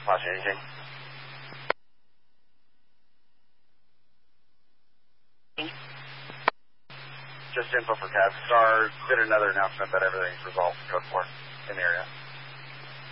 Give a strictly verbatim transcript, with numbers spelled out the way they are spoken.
Watching anything? Just info for Cat Star. Did another announcement that everything's resolved. Code four in the area.